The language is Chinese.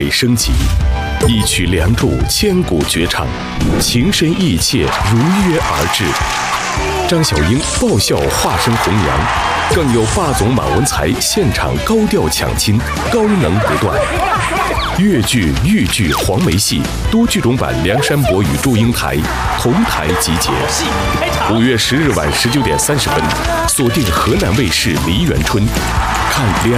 升级，一曲梁祝千古绝唱，情深意切如约而至。张小英爆笑化身红娘，更有霸总马文才现场高调抢亲，高能不断。粤剧、豫剧、黄梅戏多剧种版梁山伯与祝英台同台集结。5月10日晚19点30分，锁定河南卫视梨园春，看梁